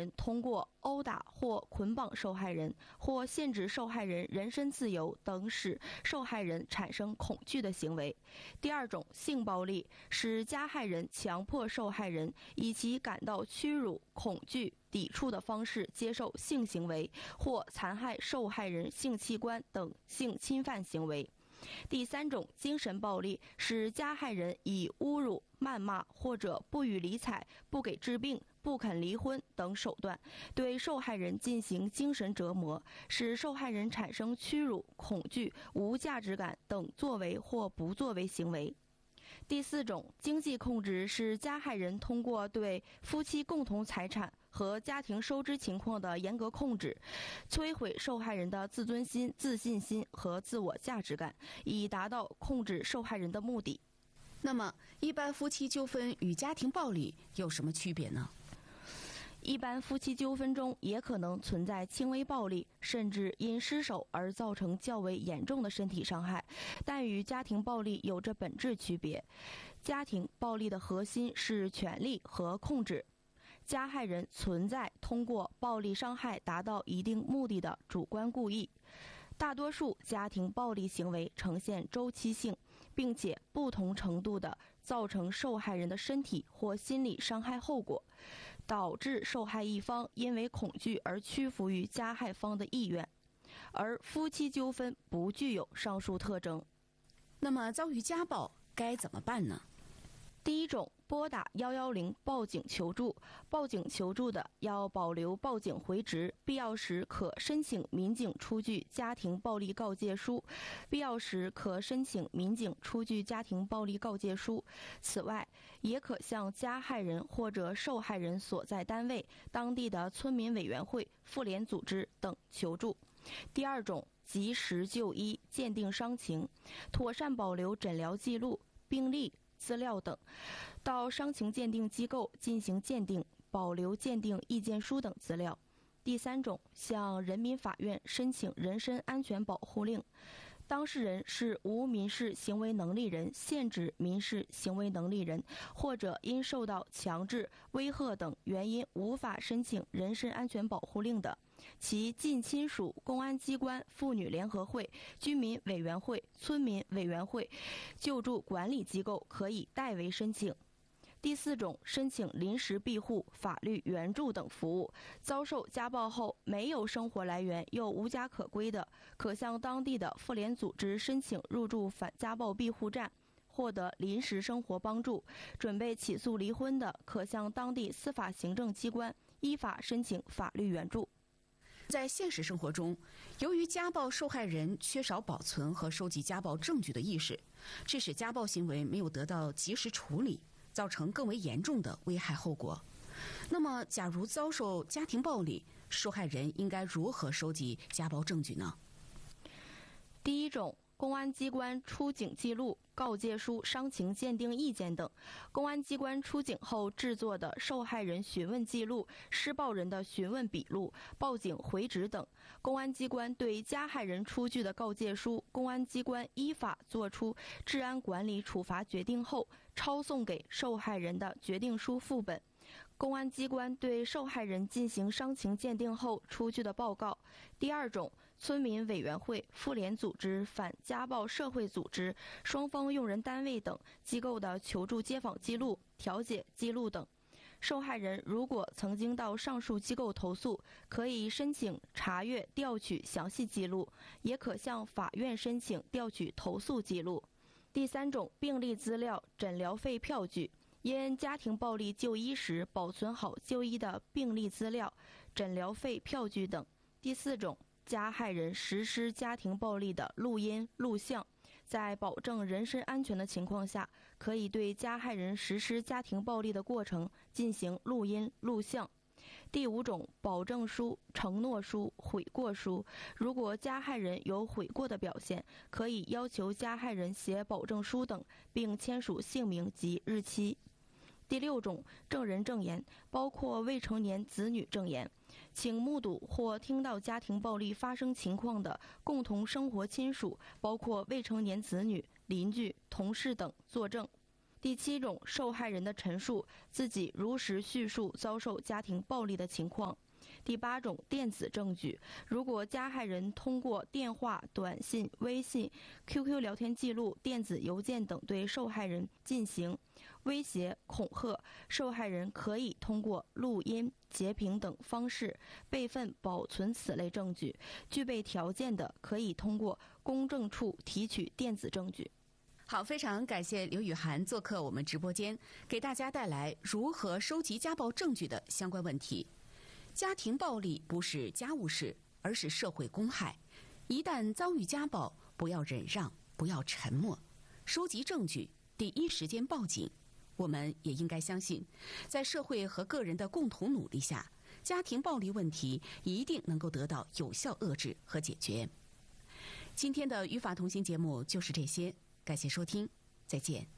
人通过殴打或捆绑受害人，或限制受害人人身自由等使受害人产生恐惧的行为。第二种，性暴力，使加害人强迫受害人以其感到屈辱、恐惧、抵触的方式接受性行为，或残害受害人性器官等性侵犯行为。第三种，精神暴力，使加害人以侮辱、谩骂或者不予理睬、不给治病、不肯离婚等手段对受害人进行精神折磨，使受害人产生屈辱、恐惧、无价值感等作为或不作为行为。第四种，经济控制，是加害人通过对夫妻共同财产和家庭收支情况的严格控制，摧毁受害人的自尊心、自信心和自我价值感，以达到控制受害人的目的。 那么，一般夫妻纠纷与家庭暴力有什么区别呢？ 一般夫妻纠纷中也可能存在轻微暴力，甚至因失手而造成较为严重的身体伤害，但与家庭暴力有着本质区别。家庭暴力的核心是权力和控制，加害人存在通过暴力伤害达到一定目的的主观故意。大多数家庭暴力行为呈现周期性，并且不同程度地造成受害人的身体或心理伤害后果，导致受害一方因为恐惧而屈服于加害方的意愿。而夫妻纠纷不具有上述特征。 那么遭遇家暴该怎么办呢？ 第一种，拨打110报警求助。报警求助的要保留报警回执，必要时可申请民警出具家庭暴力告诫书。此外，也可向加害人或者受害人所在单位、当地的村民委员会、妇联组织等求助。第二种，及时就医，鉴定伤情，妥善保留诊疗记录、病历、资料等，到伤情鉴定机构进行鉴定，保留鉴定意见书等资料。第三种，向人民法院申请人身安全保护令，当事人是无民事行为能力人、限制民事行为能力人，或者因受到强制、威吓等原因无法申请人身安全保护令的，其近亲属、公安机关、妇女联合会、居民委员会、村民委员会、救助管理机构可以代为申请。第四种，申请临时庇护、法律援助等服务。遭受家暴后没有生活来源又无家可归的，可向当地的妇联组织申请入住反家暴庇护站，获得临时生活帮助。准备起诉离婚的，可向当地司法行政机关依法申请法律援助。 在现实生活中，由于家暴受害人缺少保存和收集家暴证据的意识，致使家暴行为没有得到及时处理，造成更为严重的危害后果。那么，假如遭受家庭暴力，受害人应该如何收集家暴证据呢？ 第一种，公安机关出警记录、告诫书、伤情鉴定意见等。公安机关出警后制作的受害人询问记录、施暴人的询问笔录、报警回执等。公安机关对加害人出具的告诫书，公安机关依法作出治安管理处罚决定后，抄送给受害人的决定书副本。公安机关对受害人进行伤情鉴定后出具的报告。第二种，村民委员会、妇联组织、反家暴社会组织、双方用人单位等机构的求助街访记录、调解记录等。受害人如果曾经到上述机构投诉，可以申请查阅调取详细记录，也可向法院申请调取投诉记录。第三种，病历资料、诊疗费票据。因家庭暴力就医时保存好就医的病历资料、诊疗费票据等。第四种，加害人实施家庭暴力的录音、录像，在保证人身安全的情况下，可以对加害人实施家庭暴力的过程进行录音、录像。第五种，保证书、承诺书、悔过书。如果加害人有悔过的表现，可以要求加害人写保证书等，并签署姓名及日期。第六种，证人证言，包括未成年子女证言，请目睹或听到家庭暴力发生情况的共同生活亲属，包括未成年子女、邻居、同事等作证。 第7种，受害人的陈述，自己如实叙述遭受家庭暴力的情况。第8种，电子证据，如果加害人通过电话、短信、微信、QQ 聊天记录、电子邮件等对受害人进行威胁、恐吓，受害人可以通过录音、截屏等方式备份保存此类证据。具备条件的，可以通过公证处提取电子证据。 好，非常感谢刘雨涵做客我们直播间，给大家带来如何收集家暴证据的相关问题。家庭暴力不是家务事，而是社会公害。一旦遭遇家暴，不要忍让，不要沉默，收集证据，第一时间报警。我们也应该相信，在社会和个人的共同努力下，家庭暴力问题一定能够得到有效遏制和解决。今天的与法同行节目就是这些，感谢收听，再见。